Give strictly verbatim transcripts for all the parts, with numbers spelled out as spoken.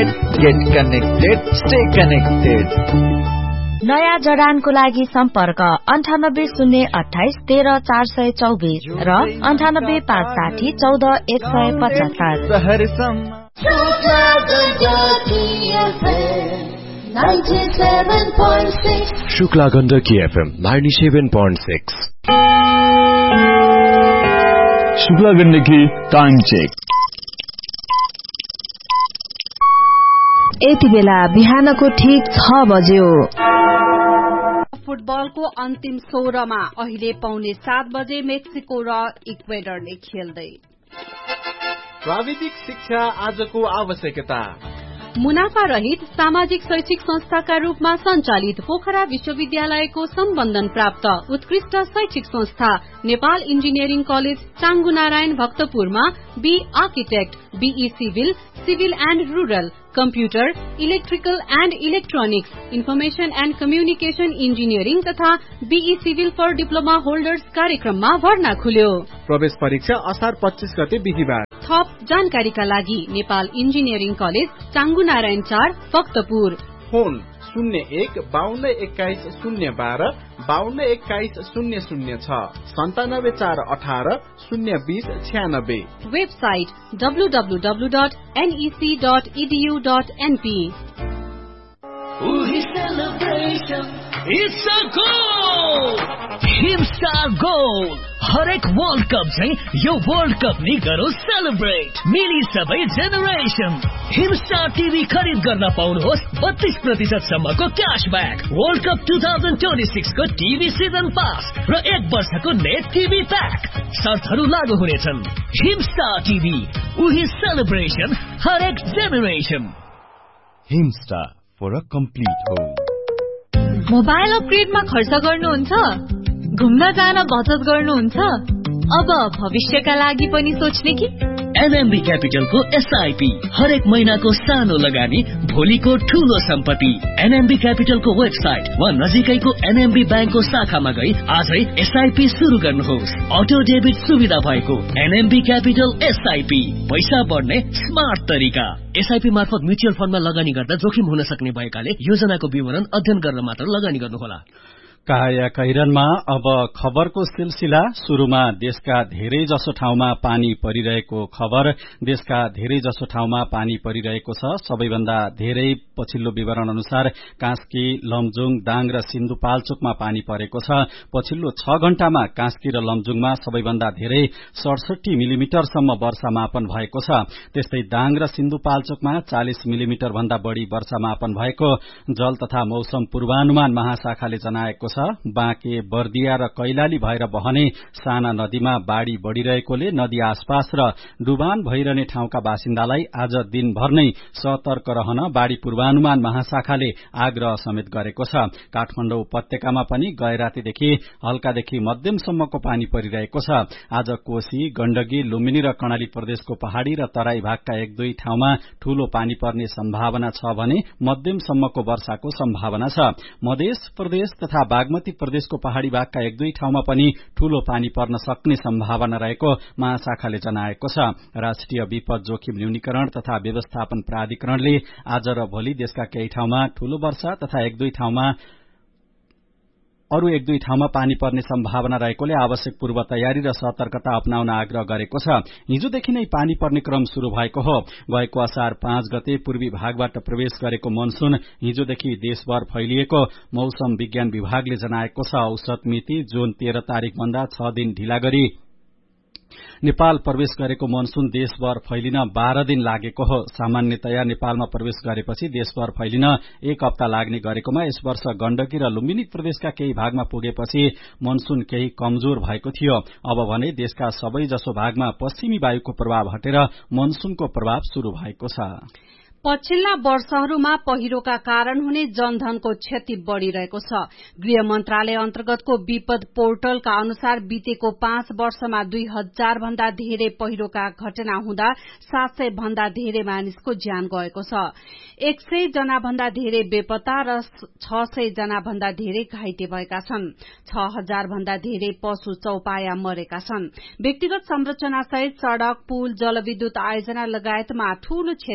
Connected, get connected, stay connected. नयाँ जडानको लागि सम्पर्क अन्ठानब्बे शून्य अठाइस तेह्र चार सय चौबिस र अन्ठानब्बे पाँच साठी चौध एक सय पचहत्तर। Shukla Gandaki FM ninety seven point six. Shukla Gandaki time check. यति बेला बिहानको ठीक छ बज्यो। फुटबलको अन्तिम सोह्रमा अहिले पाउने सात बजे मेक्सिको र इक्वेडरले खेल्दै। प्राविधिक शिक्षा आजको आवश्यकता। मुनाफा रहित सामाजिक शैक्षिक संस्थाका रूपमा सञ्चालित पोखरा विश्वविद्यालयको सम्बन्धन प्राप्त उत्कृष्ट शैक्षिक संस्था Nepal engineering college चाङ्गुनारायण भक्तपुरमा be architect, be civil, civil and rural, computer, electrical and electronics, information and communication engineering तथा be civil for diploma holders कार्यक्रममा भर्ना खुल्यो। प्रवेश परीक्षा असार पच्चीस गते बिहिबार। थप जानकारीका लागि नेपाल इन्जिनियरिङ कलेज चाङ्गुनारायण चार भक्तपुर। फोन शून्य एक बाहन्न एक्काइस शून्य बाह्र बाहन्न एक्काइस शून्य शून्य छ सन्तानब्बे चार अठार शून्य बीस छ्यानब्बे। Website W W W dot NEC dot edu dot NP. It's a goal! Himstar Goal! हरेक वर्ल्ड कप चाहिँ यो वर्ल्ड कप नि गरौँ सेलिब्रेट। मिली सबै जेनेरेसन। हिमस्टार टिभी खरिद गर्न पाउनुहोस् बत्तीस प्रतिशत सम्मको क्याशब्याक, world cup two thousand twenty six को टिभी सिजन पास र एक वर्षको नेट टिभी प्याक। शर्तहरू लागू हुनेछन्। हिमस्टार टिभी, उही सेलिब्रेसन, हरेक generation. Himstar for a complete home. Mobile अपग्रेडमा खर्च गर्नुहुन्छ? घुम्न जान बचत गर्नुहुन्छ? अब भविष्यका लागि पनि सोच्ने कि? एनएमबी क्यापिटलको एसआईपी हरेक महिनाको सानो लगानी, भोलिको ठूलो सम्पत्ति। एनएमबी क्यापिटलको वेबसाइट वा नजिकैको एनएमबी ब्याङ्कको शाखामा गई आजै एसआईपी सुरु गर्नुहोस्। अटो डेबिट सुविधा भएको एनएमबी क्यापिटल एसआईपी, पैसा बढ्ने स्मार्ट तरिका। एसआईपी मार्फत म्युचुअल फण्डमा लगानी गर्दा जोखिम हुन सक्ने भएकाले योजनाको विवरण अध्ययन गरेर मात्र लगानी गर्नुहोला। काया कैरनमा अब खबरको सिलसिला। सुरुमा देशका धेरै जसो ठाउँमा पानी परिरहेको खबर। देशका धेरै जसो ठाउँमा पानी परिरहेको छ। सबैभन्दा धेरै पछिल्लो विवरण अनुसार कास्की, लमजुङ, दाङ र सिन्धुपाल्चोकमा पानी परेको छ। पछिल्लो छ घण्टामा कास्की र लमजुङमा सबैभन्दा धेरै सडसठी मिलिमिटरसम्म वर्षा मापन भएको छ। त्यस्तै दाङ र सिन्धुपाल्चोकमा चालिस मिलिमिटर भन्दा बढ़ी वर्षा मापन भएको जल तथा मौसम पूर्वानुमान महाशाखाले जनाएको छ। बाँके, बर्दिया र कैलाली भएर बहने साना नदीमा बाढ़ी बढ़िरहेकोले नदी आसपास र डुबान भइरहने ठाउँका बासिन्दालाई आज दिनभर नै सतर्क रहन बाढ़ी पूर्वानुमान महाशाखाले आग्रह समेत गरेको छ। काठमाडौँ उपत्यकामा पनि गएरातीदेखि हल्कादेखि मध्यमसम्मको पानी परिरहेको छ। आज कोशी, गण्डकी, लुम्बिनी र कर्णाली प्रदेशको पहाड़ी र तराई भागका एक दुई ठाउँमा ठूलो पानी पर्ने सम्भावना छ भने मध्यमसम्मको वर्षाको सम्भावना छ। मध्य प्रदेश तथा बागमती प्रदेशको पहाड़ी भागका एक दुई ठाउँमा पनि ठूलो पानी पर्न सक्ने सम्भावना रहेको महाशाखाले जनाएको छ। राष्ट्रिय विपद जोखिम न्यूनीकरण तथा व्यवस्थापन प्राधिकरणले आज र भोलि देशका केही ठाउँमा ठूलो वर्षा तथा एक दुई ठाउँमा अरू एक दुई ठाउँमा पानी पर्ने सम्भावना रहेकोले आवश्यक पूर्व तयारी र सतर्कता अपनाउन आग्रह गरेको छ। हिजोदेखि नै पानी पर्ने क्रम शुरू भएको हो। गएको असार पाँच गते पूर्वी भागबाट प्रवेश गरेको मनसून हिजोदेखि देशभर फैलिएको मौसम विज्ञान विभागले जनाएको छ। औसत मिति जुन तेह्र तारिक भन्दा छ दिन ढिला गरी नेपाल प्रवेश गरेको मनसून देशभर फैलिन बाह्र दिन लागेको हो। सामान्यतया नेपालमा प्रवेश गरेपछि देशभर फैलिन एक हप्ता लाग्ने गरेकोमा यस वर्ष गण्डकी र लुम्बिनी प्रदेशका केही भागमा पुगेपछि मनसून केही कमजोर भएको थियो। अब भने देशका सबै जसो भागमा पश्चिमी वायुको प्रभाव हटेर मनसूनको प्रभाव शुरू भएको छ। पछिल्ला वर्षहरूमा पहिरोका कारण हुने जनधनको क्षति बढ़िरहेको छ। गृह मन्त्रालय अन्तर्गतको विपद पोर्टलका अनुसार बितेको पाँच वर्षमा दुई हजार भन्दा धेरै पहिरोका घटना हुँदा सात सय भन्दा धेरै मानिसको ज्यान गएको छ। एक सय जना भन्दा धेरै बेपत्ता र छ सय जना भन्दा धेरै घाइते भएका छन्। छ हजार भन्दा धेरै पशु चौपाया मरेका छन्। व्यक्तिगत संरचना सहित सड़क, पुल, जलविद्युत आयोजना लगायतमा ठूलो क्षति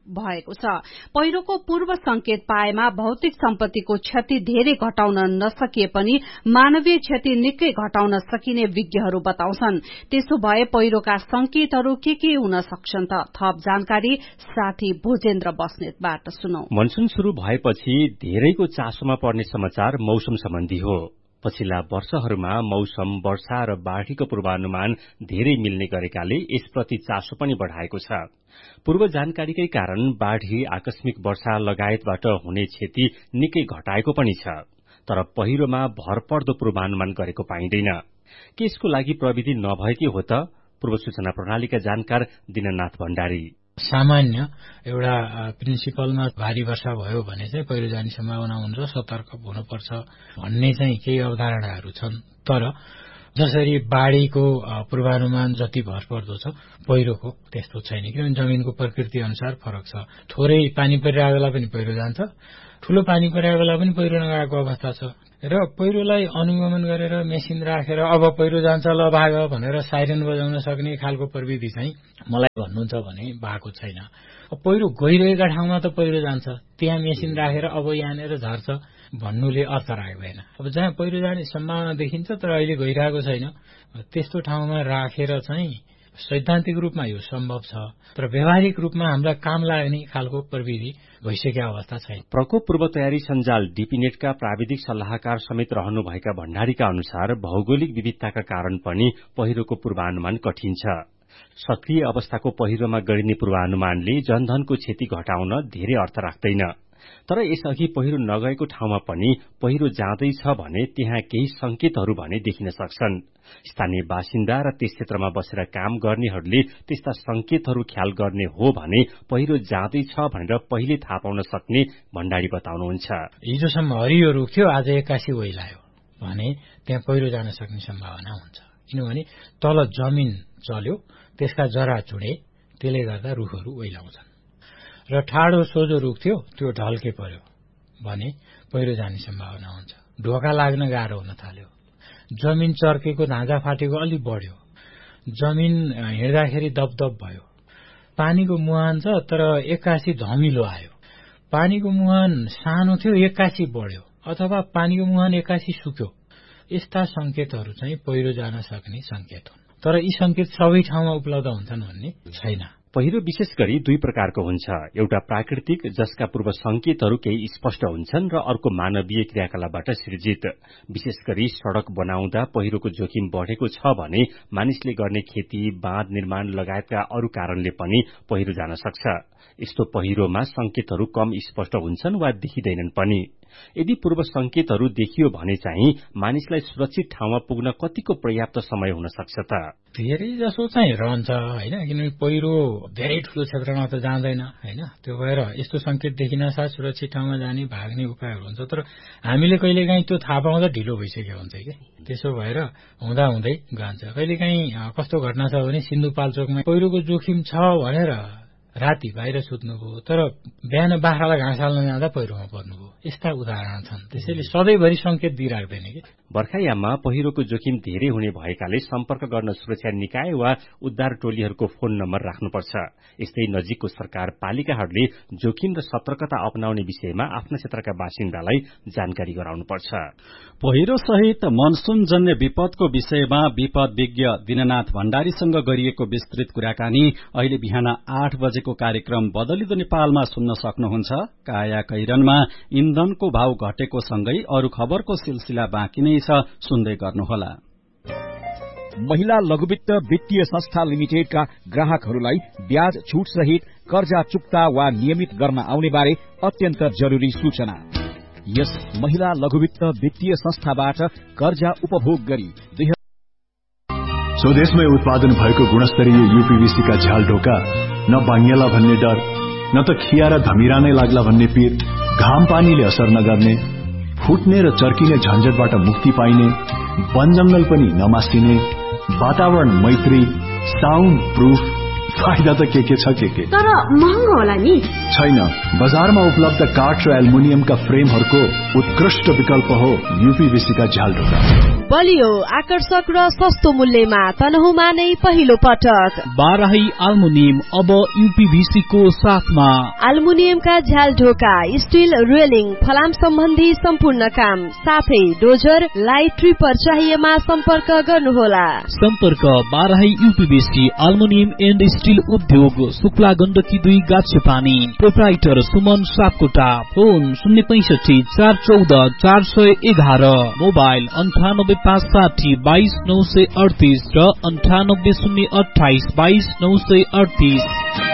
भएको छ। पहिरोको पूर्व संकेत पाएमा भौतिक सम्पत्तिको क्षति धेरै घटाउन नसकिए पनि मानवीय क्षति निकै घटाउन सकिने विज्ञहरू बताउँछन्। त्यसो भए पहिरोका संकेतहरू के के हुन सक्छन् त? थप जानकारी साथी भोजेन्द्र बस्नेतबाट सुनौ। मनसून शुरू भएपछि धेरैको चासोमा पर्ने समाचार मौसम सम्बन्धी हो। पछिल्ला वर्षहरूमा मौसम, वर्षा र बाढ़ीको पूर्वानुमान धेरै मिल्ने गरेकाले यसप्रति चासो पनि बढ़ाएको छ। पूर्व जानकारीकै कारण बाढ़ी, आकस्मिक वर्षा लगायतबाट हुने क्षति निकै घटाएको पनि छ। तर पहिरोमा भरपर्दो पूर्वानुमान गरेको पाइँदैन। के यसको लागि प्रविधि नभएकै हो त? पूर्व सूचना प्रणालीका जानकार दिननाथ भण्डारी। सामान्य एउटा प्रिन्सिपलमा भारी वर्षा भयो भने चाहिँ पहिरो जाने सम्भावना हुन्छ, सतर्क हुनुपर्छ भन्ने चाहिँ केही अवधारणाहरू छन्। तर जसरी बाढ़ीको पूर्वानुमान जति भरपर्दो छ, पहिरोको त्यस्तो छैन। किनभने जमिनको प्रकृति अनुसार फरक छ। थोरै पानी परिरहेको बेला पनि पहिरो जान्छ, ठूलो पानी परिरहेको बेला पनि पहिरो नगएको अवस्था छ। र पहिरोलाई अनुगमन गरेर मेसिन राखेर अब पहिरो जान्छ ल भाग भनेर साइरन बजाउन सक्ने खालको प्रविधि चाहिँ मलाई भन्नुहुन्छ भने भएको छैन। पहिरो गइरहेका ठाउँमा त पहिरो जान्छ, त्यहाँ मेसिन राखेर अब यहाँनिर झर्छ भन्नुले अर्थ राख्दैन। अब जहाँ पहिरो जाने सम्भावना देखिन्छ तर अहिले गइरहेको छैन, त्यस्तो ठाउँमा राखेर चाहिँ सैद्धान्तिक रूपमा यो सम्भव छ। तर व्यावहारिक रूपमा हामीलाई काम लाग्ने खालको प्रविधि भइसकेको अवस्था छैन। प्रकोप पूर्व तयारी सञ्जाल डीपीनेटका प्राविधिक सल्लाहकार समेत रहनुभएका भण्डारीका अनुसार भौगोलिक विविधताका कारण पनि पहिरोको पूर्वानुमान कठिन छ। सक्रिय अवस्थाको पहिरोमा गरिने पूर्वानुमानले जनधनको क्षति घटाउन धेरै अर्थ राख्दैन। तर यसअघि पहिरो नगएको ठाउँमा पनि पहिरो जाँदैछ भने त्यहाँ केही संकेतहरू भने देखिन सक्छन्। स्थानीय बासिन्दा र त्यस क्षेत्रमा बसेर काम गर्नेहरूले त्यस्ता संकेतहरू ख्याल गर्ने हो भने पहिरो जाँदैछ भनेर पहिले थाहा पाउन सक्ने भण्डारी बताउनुहुन्छ। हिजोसम्म हरियो रुख थियो, आज एक्कासी ओइलायो भने त्यहाँ पहिरो जान सक्ने सम्भावना हुन्छ। किनभने तल जमिन चल्यो, त्यसका जरा चुडे, त्यसले गर्दा रुखहरू ओइलाउँछन्। र ठाडो सोझो रुख थियो, त्यो ढल्के पर्यो भने पहिरो जाने सम्भावना हुन्छ। ढोका लाग्न गाह्रो हुन थाल्यो, जमिन चर्केको, धाँजा फाटेको अलि बढ्यो, जमिन हिँड्दाखेरि दपदप भयो, पानीको मुहान छ तर एक्कासी धमिलो आयो, पानीको मुहान सानो थियो एक्कासी बढ्यो, अथवा पानीको मुहान एक्कासी सुक्यो, यस्ता संकेतहरू चाहिँ पहिरो जान सक्ने संकेत हुन्। तर यी संकेत सबै ठाउँमा उपलब्ध हुन्छन् भन्ने छैन। पहिरो विशेष गरी दुई प्रकारको हुन्छ। एउटा प्राकृतिक, जसका पूर्व संकेतहरू केही स्पष्ट हुन्छन्, र अर्को मानवीय क्रियाकलापबाट सृजित। विशेष गरी सड़क बनाउँदा पहिरोको जोखिम बढ़ेको छ भने मानिसले गर्ने खेती, बाँध निर्माण लगायतका अरू कारणले पनि पहिरो जान सक्छ। यस्तो पहिरोमा संकेतहरू कम स्पष्ट हुन्छन् वा देखिँदैनन् पनि। यदि पूर्व संकेतहरू देखियो भने चाहिँ मानिसलाई सुरक्षित ठाउँमा पुग्न कतिको पर्याप्त समय हुन सक्छ त? धेरै जसो चाहिँ रहन्छ हैन, किनभने पहिरो धेरै ठूलो क्षेत्रमा त जाँदैन हैन। त्यो भएर यस्तो संकेत देखिन साथ सुरक्षित ठाउँमा जाने, भाग्ने उपायहरू हुन्छ। तर हामीले कहिलेकाहीँ त्यो थाहा पाउँदा ढिलो भइसकेको हुन्छ के, त्यसो भएर हुँदा हुँदै जान्छ। कहिलेकाहीँ कस्तो घटना छ भने सिन्धुपाल्चोकमा पहिरोको जोखिम छ भनेर राति बाहिर सुत्नुभयो, तर बिहान बाख्रालाई घाँस हाल्न जाँदा पहिरोमा पर्नुभयो। यस्ता उदाहरण छन्। त्यसैले सधैँभरि संकेत दिइराख्दैन कि। बर्खायाममा पहिरोको जोखिम धेरै हुने भएकाले सम्पर्क गर्न सुरक्षा निकाय वा उद्धार टोलीहरूको फोन नम्बर राख्नुपर्छ। यस्तै नजिकको सरकार पालिकाहरूले जोखिम र सतर्कता अपनाउने विषयमा आफ्ना क्षेत्रका बासिन्दालाई जानकारी गराउनुपर्छ। पहिरो सहित मनसून जन्य विपदको विषयमा विपद विज्ञ दिननाथ भण्डारीसँग गरिएको विस्तृत कुराकानी अहिले बिहान आठ बजेको कार्यक्रम बदलिदो नेपालमा सुन्न सक्नुहुन्छ। काया कैरनमा इन्धनको भाव घटेको सँगै अरू खबरको सिलसिला बाँकी नै छ, सुन्दै गर्नुहोला। महिला लघुवित्त वित्तीय संस्था लिमिटेडका ग्राहकहरूलाई ब्याज छूट सहित कर्जा चुक्ता वा नियमित गर्न आउने बारे अत्यन्त जरूरी सूचना। यस महिला लघुवित्त वित्तीय संस्थाबाट कर्जा उपभोग गरी स्वदेशमै उत्पादन भएको गुणस्तरीय यूपीवीसी का झ्याल ढोका न बाङ्गिएला भन्ने डर, न त खिया र धमिरा नै लाग्ला भन्ने पीर, घाम पानीले असर नगर्ने, फुट्ने र चर्किने झन्झटबाट मुक्ति पाइने, वन जंगल पनि नमासिने, वातावरण मैत्री, साउन्ड प्रूफ, फाइदा त के के छ के के, तर महँगो होला नि? छैन। बजारमा उपलब्ध काठ र एल्युमिनियमका फ्रेमहरूको उत्कृष्ट विकल्प हो यूपीवीसी का झ्याल ढोका। बलियो आकर्षक र सस्तो मूल्यमा तनहुमा नै पहिलो पटक बाराही अल्मुनियम अब यूपीभीसी को साथमा अल्मुनियमका झ्याल ढोका स्टील रेलिङ फलाम सम्बन्धी सम्पूर्ण काम साथै डोजर लाइट ट्रिपर चाहिएमा सम्पर्क गर्नुहोला। सम्पर्क बाराही यूपीभीसी अल्मुनियम एन्ड स्टील उद्योग शुक्ला गण्डकी दुई गाछे पानी प्रोप्राइटर सुमन सापकोटा फोन शून्य पैंसठी चार चौध चार सय एघार मोबाइल अन्ठानब्बे पाँच साठी बाइस नौ सय अडतिस र अन्ठानब्बे शून्य अठाइस बाइस नौ सय अडतिस।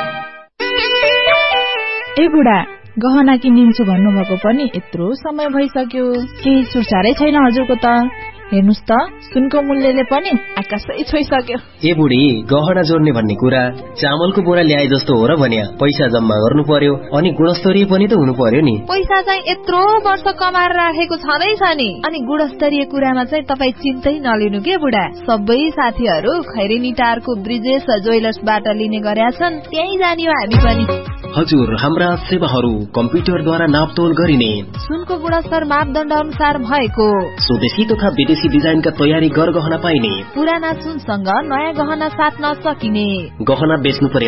ए बुढा गहना किनिन्छु भन्नुभएको पनि यत्रो समय भइसक्यो, केही सुरसारै छैन हजुरको त। हेर्नुस् त सुनको मूल्यले पनि आकाशै छोइसक्यो। ए बुढी गहना जोड्ने भन्ने कुरा चामलको बोरा ल्याए जस्तो हो र भन्या, पैसा जम्मा गर्नु पर्यो अनि गुणस्तरीय पनि त हुनु पर्यो नि। पैसा चाहिँ यत्रो वर्ष कमाएर राखेको छँदैछ नि, अनि गुणस्तरीय कुरामा चाहिँ तपाई चिन्तै नलिनु के बुढा। सबै साथीहरू खैरेनी टारको ब्रिजेश ज्वेलर्सबाट लिने गरेका छन्, त्यही जाने हो हामी पनि। हजुर, हाम्रा सेवाहरू कम्प्युटरद्वारा नापतोल गरिने, सुनको गुणस्तर मापदण्ड अनुसार भएको, स्वदेशी तथा विदेशी डिजाइनका तयारी गर गहना पाइने, पुराना सुनसँग नयाँ गहना साट्न सकिने, गहना बेच्नु परे